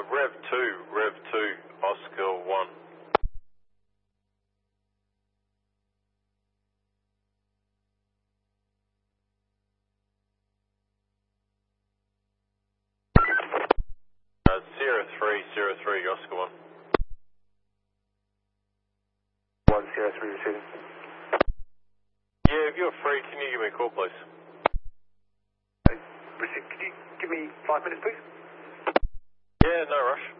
Rev 2, Oscar 1. Sierra 303, Oscar 1. 1 Sierra 3 receiving. Yeah, if you're free, can you give me a call, please? Richard, could you give me 5 minutes, please? Yeah, no rush.